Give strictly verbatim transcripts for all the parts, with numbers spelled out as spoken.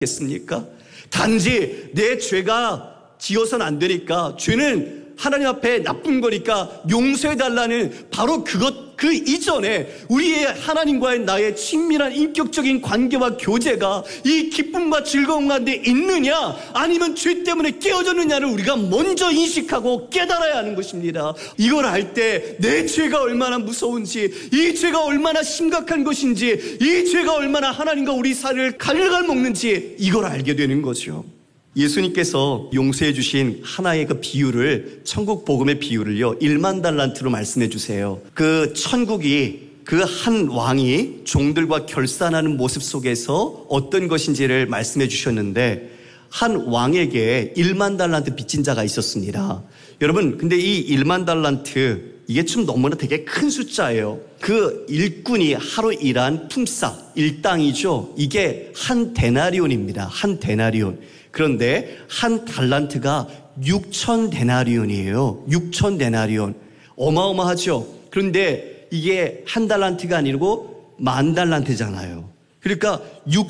겠습니까? 단지 내 죄가 지어서는 안 되니까, 죄는 하나님 앞에 나쁜 거니까 용서해달라는 바로 그것, 그 이전에 우리의 하나님과의 나의 친밀한 인격적인 관계와 교제가 이 기쁨과 즐거움 가운데 있느냐, 아니면 죄 때문에 깨어졌느냐를 우리가 먼저 인식하고 깨달아야 하는 것입니다. 이걸 알 때 내 죄가 얼마나 무서운지, 이 죄가 얼마나 심각한 것인지, 이 죄가 얼마나 하나님과 우리 사이를 갈갈먹는지 이걸 알게 되는 거죠. 예수님께서 용서해 주신 하나의 그 비유를, 천국 복음의 비유를요, 일만 달란트로 말씀해 주세요. 그 천국이, 그 한 왕이 종들과 결산하는 모습 속에서 어떤 것인지를 말씀해 주셨는데, 한 왕에게 일만 달란트 빚진 자가 있었습니다. 여러분, 근데 이 일만 달란트, 이게 좀 너무나 되게 큰 숫자예요. 그 일꾼이 하루 일한 품삯, 일당이죠. 이게 한 데나리온입니다. 한 데나리온. 그런데 한 달란트가 육천 데나리온이에요. 육천 데나리온. 어마어마하죠. 그런데 이게 한 달란트가 아니고 만 달란트잖아요. 그러니까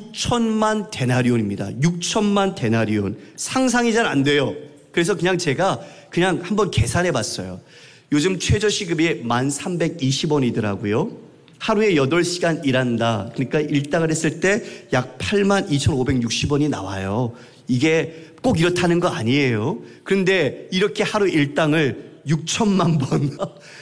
육천만 데나리온입니다. 육천만 데나리온. 상상이 잘 안 돼요. 그래서 그냥 제가 그냥 한번 계산해 봤어요. 요즘 최저시급이 만 삼백이십 원이더라고요. 하루에 여덟 시간 일한다. 그러니까 일당을 했을 때 약 팔만 이천오백육십 원이 나와요. 이게 꼭 이렇다는 거 아니에요. 그런데 이렇게 하루 일당을 육천만 번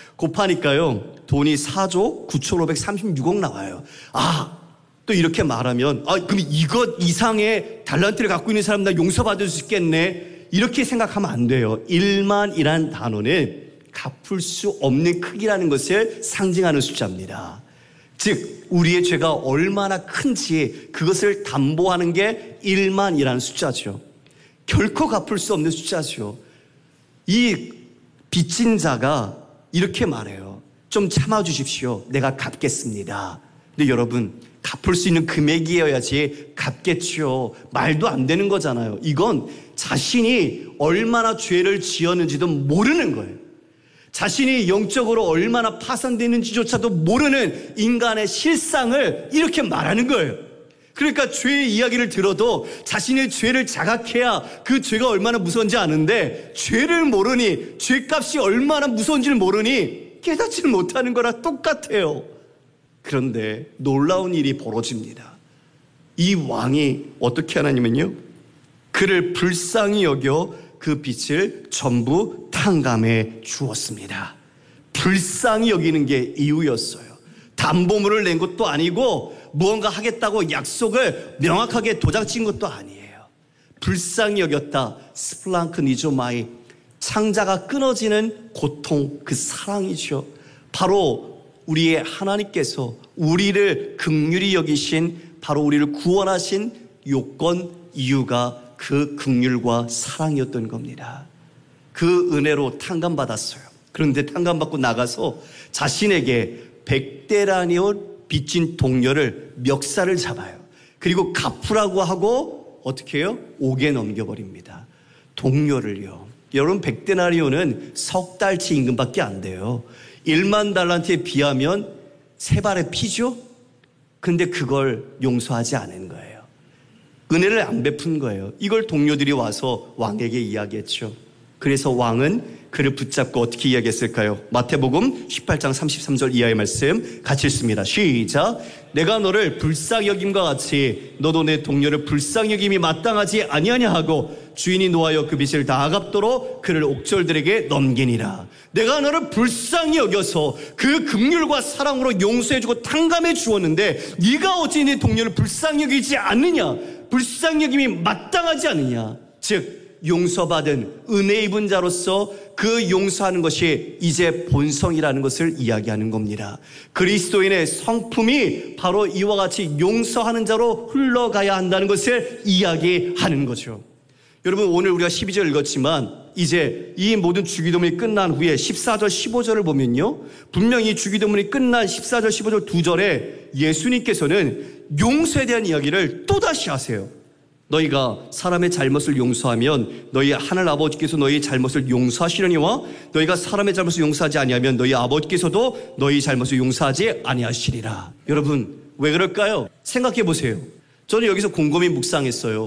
곱하니까요, 돈이 사조 구천오백삼십육억 나와요. 아, 또 이렇게 말하면, 아, 그럼 이것 이상의 달란트를 갖고 있는 사람 나 용서받을 수 있겠네, 이렇게 생각하면 안 돼요. 일만이란 단어는 갚을 수 없는 크기라는 것을 상징하는 숫자입니다. 즉 우리의 죄가 얼마나 큰지 그것을 담보하는 게 일만이라는 숫자죠. 결코 갚을 수 없는 숫자죠. 이 빚진 자가 이렇게 말해요. 좀 참아주십시오. 내가 갚겠습니다. 근데 여러분, 갚을 수 있는 금액이어야지 갚겠죠. 말도 안 되는 거잖아요. 이건 자신이 얼마나 죄를 지었는지도 모르는 거예요. 자신이 영적으로 얼마나 파산되는지조차도 모르는 인간의 실상을 이렇게 말하는 거예요. 그러니까 죄의 이야기를 들어도 자신의 죄를 자각해야 그 죄가 얼마나 무서운지 아는데, 죄를 모르니, 죄값이 얼마나 무서운지를 모르니 깨닫지를 못하는 거랑 똑같아요. 그런데 놀라운 일이 벌어집니다. 이 왕이 어떻게 하냐면요, 그를 불쌍히 여겨 그 빚을 전부 탕감해 주었습니다. 불쌍히 여기는 게 이유였어요. 담보물을 낸 것도 아니고 무언가 하겠다고 약속을 명확하게 도장 찍은 것도 아니에요. 불쌍히 여겼다. 스플랑크 니조마이, 창자가 끊어지는 고통, 그 사랑이죠. 바로 우리의 하나님께서 우리를 긍휼히 여기신, 바로 우리를 구원하신 요건, 이유가 그 긍휼과 사랑이었던 겁니다. 그 은혜로 탕감받았어요. 그런데 탕감받고 나가서 자신에게 백데나리온 빚진 동료를 멱살을 잡아요. 그리고 갚으라고 하고 어떻게 해요? 옥에 넘겨버립니다. 동료를요. 여러분, 백데나리온은 석 달치 임금밖에 안 돼요. 일만 달란트에 비하면 세 발의 피죠? 근데 그걸 용서하지 않은 거예요. 은혜를 안 베푼 거예요. 이걸 동료들이 와서 왕에게 이야기했죠. 그래서 왕은 그를 붙잡고 어떻게 이야기했을까요? 마태복음 십팔 장 삼십삼 절 이하의 말씀 같이 읽습니다. 시작. 내가 너를 불쌍히 여김과 같이 너도 내 동료를 불쌍히 여김이 마땅하지 아니하냐 하고 주인이 노하여 그 빚을 다 갚도록 그를 옥졸들에게 넘기니라. 내가 너를 불쌍히 여겨서 그 긍휼과 사랑으로 용서해주고 탕감해 주었는데 네가 어찌 내 동료를 불쌍히 여기지 않느냐? 불쌍히 여김이 마땅하지 않느냐? 즉 용서받은 은혜 입은 자로서 그 용서하는 것이 이제 본성이라는 것을 이야기하는 겁니다. 그리스도인의 성품이 바로 이와 같이 용서하는 자로 흘러가야 한다는 것을 이야기하는 거죠. 여러분, 오늘 우리가 십이 절 읽었지만 이제 이 모든 주기도문이 끝난 후에 십사 절 십오 절을 보면요, 분명히 주기도문이 끝난 십사 절 십오 절 두 절에 예수님께서는 용서에 대한 이야기를 또다시 하세요. 너희가 사람의 잘못을 용서하면 너희 하늘 아버지께서 너희 잘못을 용서하시려니와 너희가 사람의 잘못을 용서하지 아니하면 너희 아버지께서도 너희 잘못을 용서하지 아니하시리라. 여러분, 왜 그럴까요? 생각해 보세요. 저는 여기서 곰곰이 묵상했어요.